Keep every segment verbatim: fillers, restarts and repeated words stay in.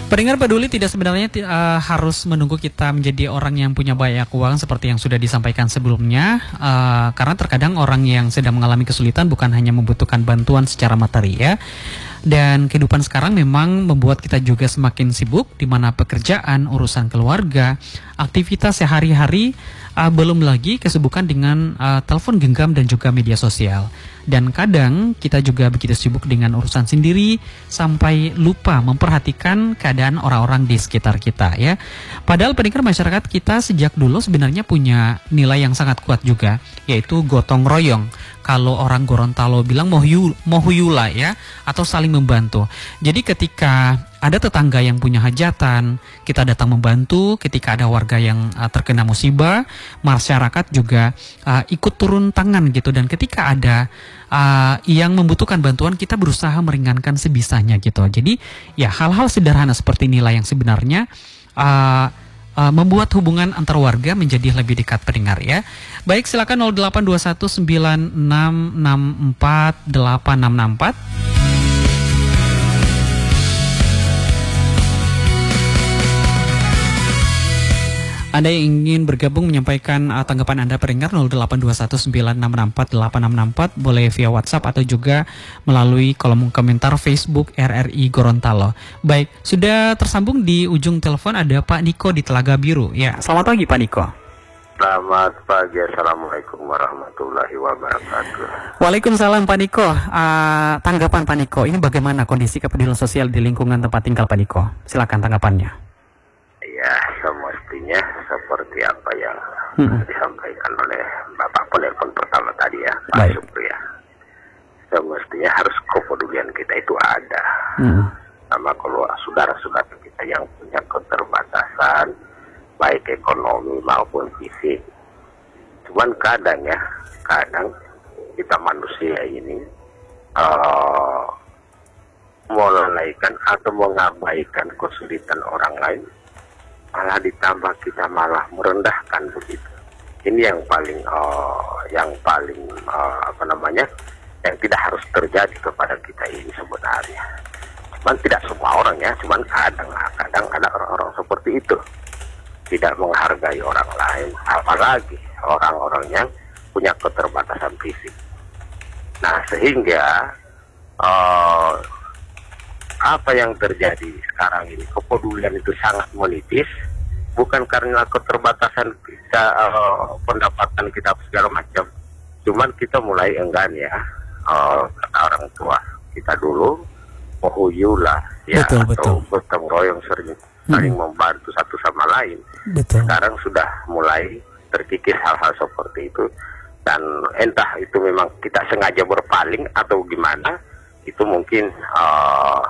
Pendengar peduli, tidak sebenarnya uh, harus menunggu kita menjadi orang yang punya banyak uang seperti yang sudah disampaikan sebelumnya, uh, karena terkadang orang yang sedang mengalami kesulitan bukan hanya membutuhkan bantuan secara materi ya. Dan kehidupan sekarang memang membuat kita juga semakin sibuk, di mana pekerjaan, urusan keluarga, aktivitas sehari-hari, uh, belum lagi kesibukan dengan uh, telepon genggam dan juga media sosial. Dan kadang kita juga begitu sibuk dengan urusan sendiri sampai lupa memperhatikan keadaan orang-orang di sekitar kita ya. Padahal pendengar, masyarakat kita sejak dulu sebenarnya punya nilai yang sangat kuat juga, yaitu gotong royong. Kalau orang Gorontalo bilang mohuyu, mohuyula ya, atau saling membantu. Jadi ketika ada tetangga yang punya hajatan, kita datang membantu. Ketika ada warga yang uh, terkena musibah, masyarakat juga uh, ikut turun tangan gitu. Dan ketika ada uh, yang membutuhkan bantuan, kita berusaha meringankan sebisanya gitu. Jadi ya, hal-hal sederhana seperti inilah yang sebenarnya uh, Uh, membuat hubungan antar warga menjadi lebih dekat, pendengar ya. Baik, silakan nol delapan dua satu sembilan enam enam empat delapan enam enam empat. Anda yang ingin bergabung menyampaikan uh, tanggapan Anda, pendengar, nol delapan dua satu sembilan enam enam empat delapan enam enam empat, boleh via WhatsApp atau juga melalui kolom komentar Facebook R R I Gorontalo. Baik, sudah tersambung di ujung telepon ada Pak Niko di Telaga Biru. Ya, selamat pagi Pak Niko. Selamat pagi, Assalamualaikum warahmatullahi wabarakatuh. Waalaikumsalam Pak Niko. Uh, tanggapan Pak Niko, ini bagaimana kondisi kepedulian sosial di lingkungan tempat tinggal Pak Niko? Silakan tanggapannya. Ya, semestinya seperti apa yang hmm. disampaikan oleh Bapak penelpon pertama tadi ya, Pak Baik. Supri ya. Semestinya harus kepedulian kita itu ada. Hmm. Sama kalau saudara-saudara kita yang punya keterbatasan, baik ekonomi maupun fisik. Cuman kadang ya, kadang kita manusia ini uh, melalaikan atau mengabaikan kesulitan orang lain, malah ditambah kita malah merendahkan begitu. Ini yang paling uh, yang paling uh, apa namanya, yang tidak harus terjadi kepada kita ini sebenarnya. Cuman tidak semua orang ya, cuman kadang kadang ada orang-orang seperti itu, tidak menghargai orang lain, apalagi orang-orang yang punya keterbatasan fisik. Nah, sehingga uh, apa yang terjadi sekarang ini, kepedulian itu sangat menipis, bukan karena keterbatasan kita, uh, pendapatan kita segala macam, cuman kita mulai enggan ya, uh, kata orang tua kita dulu, mohuyula ya, betul, atau betul. gotong royong, sering saling hmm. membantu satu sama lain. Betul. Sekarang sudah mulai terkikis hal-hal seperti itu, dan entah itu memang kita sengaja berpaling atau gimana, itu mungkin uh,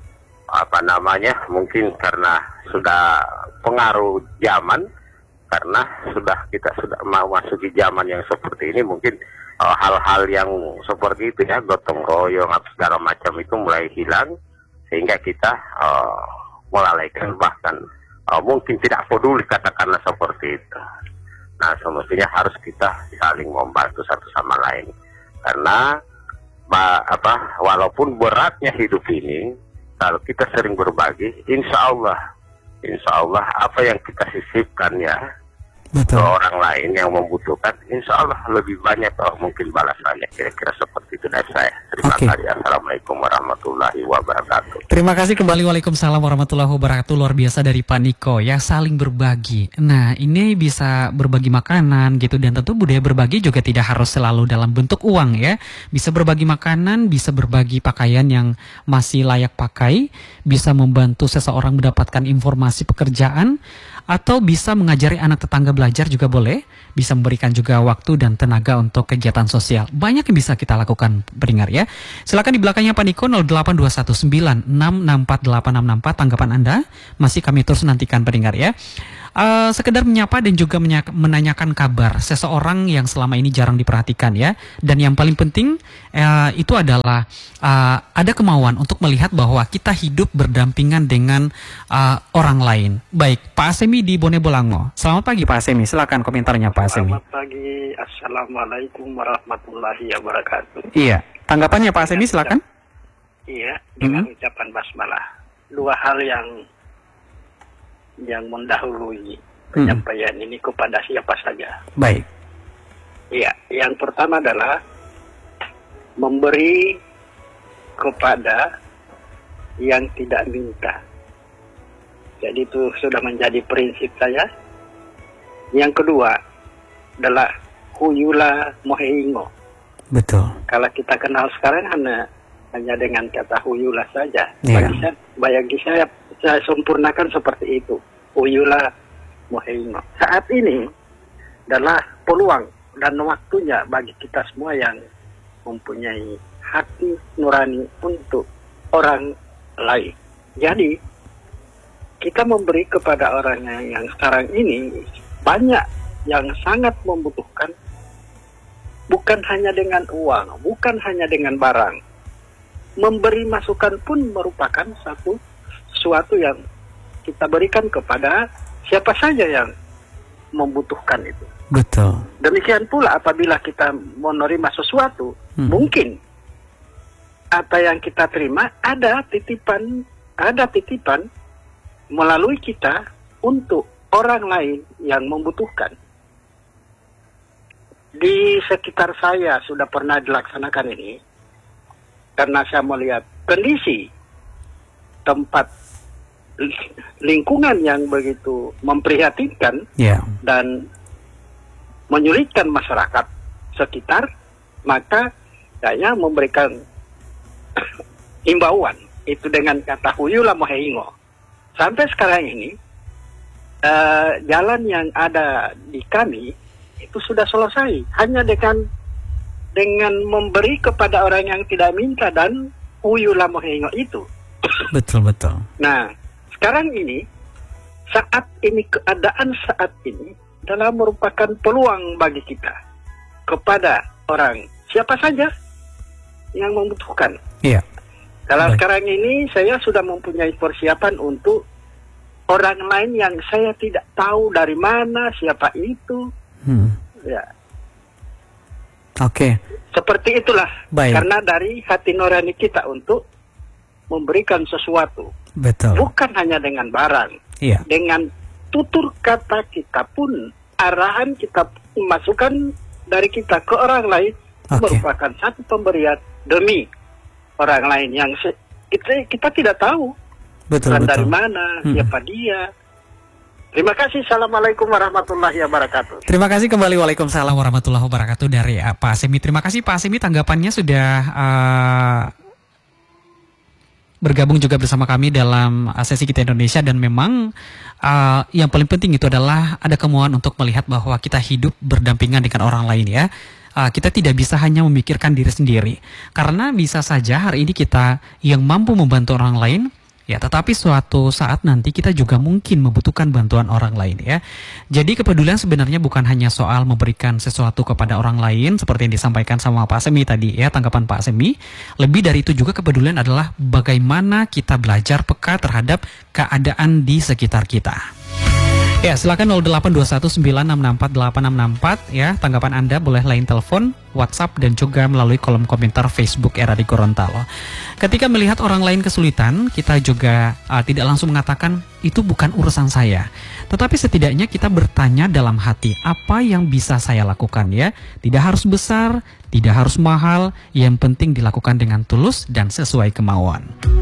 apa namanya, mungkin karena sudah pengaruh zaman, karena sudah kita sudah mau masuki zaman yang seperti ini, mungkin uh, hal-hal yang seperti itu ya, gotong royong atau segala macam itu mulai hilang, sehingga kita uh, melalaikan, bahkan uh, mungkin tidak peduli, katakanlah seperti itu. Nah, semestinya harus kita saling membantu satu sama lain, karena ma, apa walaupun beratnya hidup ini, kalau kita sering berbagi, insya Allah, insya Allah apa yang kita sisipkan ya, betul, ke orang lain yang membutuhkan, insya Allah lebih banyak oh, mungkin balasannya. Kira-kira seperti itu dari saya. Terima okay. kasih. Assalamualaikum warahmatullahi wabarakatuh. Terima kasih kembali. Waalaikumsalam warahmatullahi wabarakatuh. Luar biasa dari Pak Niko ya, saling berbagi. Nah, ini bisa berbagi makanan gitu, dan tentu budaya berbagi juga tidak harus selalu dalam bentuk uang ya. Bisa berbagi makanan, bisa berbagi pakaian yang masih layak pakai, bisa membantu seseorang mendapatkan informasi pekerjaan, atau bisa mengajari anak tetangga belajar juga boleh, bisa memberikan juga waktu dan tenaga untuk kegiatan sosial. Banyak yang bisa kita lakukan, pendengar ya. Silakan di belakangnya Pak Niko, nol delapan dua satu sembilan enam enam empat delapan enam enam empat, tanggapan Anda masih kami terus nantikan, pendengar ya. Uh, sekedar menyapa dan juga menanyakan kabar seseorang yang selama ini jarang diperhatikan ya. Dan yang paling penting uh, itu adalah uh, ada kemauan untuk melihat bahwa kita hidup berdampingan dengan uh, orang lain. Baik, Pak Asemi di Bone Bolango. Selamat pagi Pak Asemi, silakan komentarnya Pak Asemi. Selamat pagi, Assalamualaikum warahmatullahi wabarakatuh. Iya, tanggapannya Pak Asemi silakan. Iya, dengan hmm. ucapan basmalah. Dua hal yang yang mendahului penyampaian hmm. ini kepada siapa saja. Baik. Ya, yang pertama adalah memberi kepada yang tidak minta. Jadi itu sudah menjadi prinsip saya. Yang kedua adalah huyula moheingo. Betul. Kalau kita kenal sekarang hanya hanya dengan kata huyula saja. Yeah. Bagi saya, bagi saya, saya sempurnakan seperti itu. Huyula moheingo. Saat ini adalah peluang dan waktunya bagi kita semua yang mempunyai hati nurani untuk orang lain. Jadi kita memberi kepada orang yang, yang sekarang ini banyak yang sangat membutuhkan, bukan hanya dengan uang, bukan hanya dengan barang. Memberi masukan pun merupakan satu sesuatu yang kita berikan kepada siapa saja yang membutuhkan itu. Betul. Demikian pula apabila kita menerima sesuatu, hmm. mungkin apa yang kita terima ada titipan, ada titipan melalui kita untuk orang lain yang membutuhkan. Di sekitar saya sudah pernah dilaksanakan ini, karena saya melihat kondisi tempat lingkungan yang begitu memprihatinkan yeah. dan menyulitkan masyarakat sekitar, maka saya memberikan himbauan itu dengan kata huyula moheingo. Sampai sekarang ini uh, jalan yang ada di kami itu sudah selesai hanya dengan dengan memberi kepada orang yang tidak minta dan huyula moheingo itu. Betul betul. Nah, sekarang ini saat ini keadaan saat ini adalah merupakan peluang bagi kita kepada orang siapa saja yang membutuhkan. Iya. Kalau Baik. sekarang ini saya sudah mempunyai persiapan untuk orang lain yang saya tidak tahu dari mana siapa itu. Hmm. Ya. Oke. Okay. Seperti itulah. Baik. Karena dari hati nurani kita untuk memberikan sesuatu. Betul. Bukan hanya dengan barang. Iya. Dengan tutur kata kita pun, arahan kita masukkan dari kita ke orang lain, okay. merupakan satu pemberian demi orang lain yang se- kita, kita tidak tahu. Betul, betul. Dari mana, hmm. siapa dia. Terima kasih. Assalamualaikum warahmatullahi wabarakatuh. Terima kasih kembali. Waalaikumsalam warahmatullahi wabarakatuh dari uh, Pak Asemi. Terima kasih Pak Asemi, tanggapannya sudah uh, bergabung juga bersama kami dalam uh, sesi Kita Indonesia. Dan memang uh, yang paling penting itu adalah ada kemauan untuk melihat bahwa kita hidup berdampingan dengan orang lain ya. Uh, kita tidak bisa hanya memikirkan diri sendiri. Karena bisa saja hari ini kita yang mampu membantu orang lain, ya, tetapi suatu saat nanti kita juga mungkin membutuhkan bantuan orang lain ya. Jadi kepedulian sebenarnya bukan hanya soal memberikan sesuatu kepada orang lain seperti yang disampaikan sama Pak Asemi tadi ya, tanggapan Pak Asemi. Lebih dari itu juga kepedulian adalah bagaimana kita belajar peka terhadap keadaan di sekitar kita. Ya, silakan nol delapan dua satu sembilan enam enam empat delapan enam enam empat ya. Tanggapan Anda boleh lain telepon, WhatsApp, dan juga melalui kolom komentar Facebook R R I Gorontalo. Ketika melihat orang lain kesulitan, kita juga uh, tidak langsung mengatakan itu bukan urusan saya. Tetapi setidaknya kita bertanya dalam hati, apa yang bisa saya lakukan ya? Tidak harus besar, tidak harus mahal, yang penting dilakukan dengan tulus dan sesuai kemauan.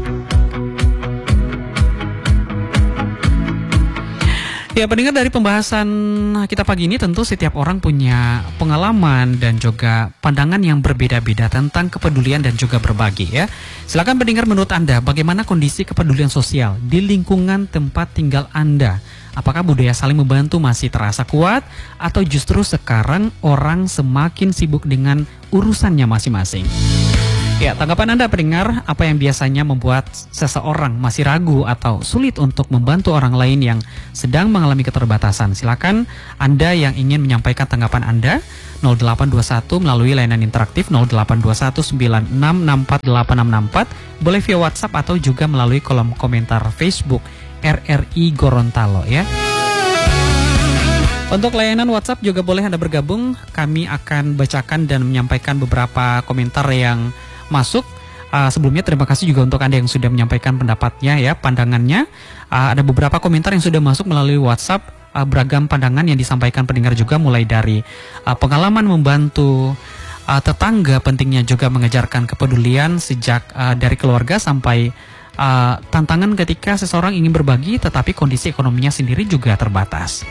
Ya, pendengar, dari pembahasan kita pagi ini tentu setiap orang punya pengalaman dan juga pandangan yang berbeda-beda tentang kepedulian dan juga berbagi ya. Silakan pendengar, menurut Anda bagaimana kondisi kepedulian sosial di lingkungan tempat tinggal Anda? Apakah budaya saling membantu masih terasa kuat atau justru sekarang orang semakin sibuk dengan urusannya masing-masing? Ya, tanggapan Anda pendengar, apa yang biasanya membuat seseorang masih ragu atau sulit untuk membantu orang lain yang sedang mengalami keterbatasan? Silakan Anda yang ingin menyampaikan tanggapan Anda nol delapan dua satu melalui layanan interaktif nol delapan dua satu sembilan enam enam empat delapan enam enam empat, boleh via WhatsApp atau juga melalui kolom komentar Facebook R R I Gorontalo ya. Untuk layanan WhatsApp juga boleh Anda bergabung. Kami akan bacakan dan menyampaikan beberapa komentar yang masuk Uh, sebelumnya terima kasih juga untuk Anda yang sudah menyampaikan pendapatnya ya, pandangannya. Uh, ada beberapa komentar yang sudah masuk melalui WhatsApp, uh, beragam pandangan yang disampaikan pendengar juga, mulai dari uh, pengalaman membantu uh, tetangga, pentingnya juga mengejarkan kepedulian sejak uh, dari keluarga, sampai uh, tantangan ketika seseorang ingin berbagi tetapi kondisi ekonominya sendiri juga terbatas.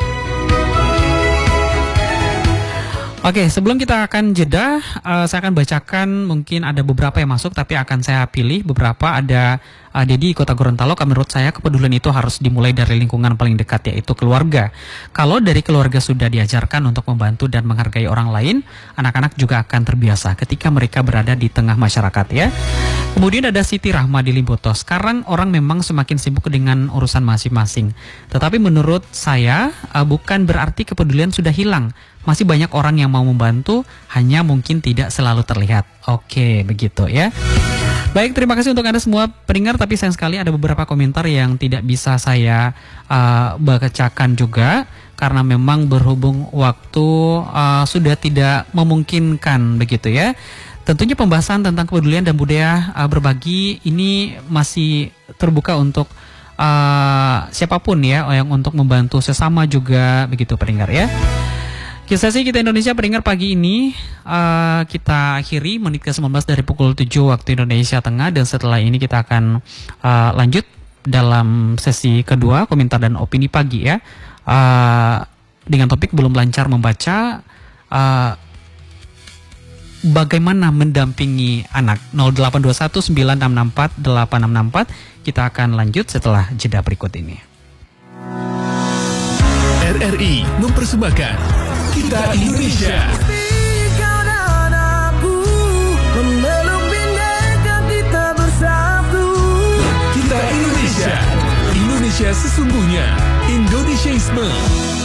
Oke, sebelum kita akan jeda, uh, saya akan bacakan, mungkin ada beberapa yang masuk, tapi akan saya pilih beberapa. Ada uh, Dedi Kota Gorontalo, menurut saya kepedulian itu harus dimulai dari lingkungan paling dekat, yaitu keluarga. Kalau dari keluarga sudah diajarkan untuk membantu dan menghargai orang lain, anak-anak juga akan terbiasa ketika mereka berada di tengah masyarakat ya. Kemudian ada Siti Rahma di Limboto. Sekarang orang memang semakin sibuk dengan urusan masing-masing. Tetapi menurut saya uh, bukan berarti kepedulian sudah hilang. Masih banyak orang yang mau membantu, hanya mungkin tidak selalu terlihat. Oke, begitu ya. Baik, terima kasih untuk Anda semua pendengar, tapi sayang sekali ada beberapa komentar yang tidak bisa saya uh, bacakan juga, karena memang berhubung waktu uh, sudah tidak memungkinkan begitu ya. Tentunya pembahasan tentang kepedulian dan budaya uh, berbagi ini masih terbuka untuk uh, siapapun ya, yang untuk membantu sesama juga begitu pendengar ya. Kisah sih kita Indonesia pendengar pagi ini uh, kita akhiri menit ke sembilan belas dari pukul tujuh waktu Indonesia Tengah, dan setelah ini kita akan uh, lanjut dalam sesi kedua komentar dan opini pagi ya, uh, dengan topik belum lancar membaca, uh, bagaimana mendampingi anak. Nol delapan dua satu sembilan enam enam empat delapan enam enam empat. Kita akan lanjut setelah jeda berikut ini. R R I mempersembahkan Kita Indonesia. Kau dan aku memeluk bineka kita bersatu. Kita Indonesia. Indonesia sesungguhnya. Indonesiaisme.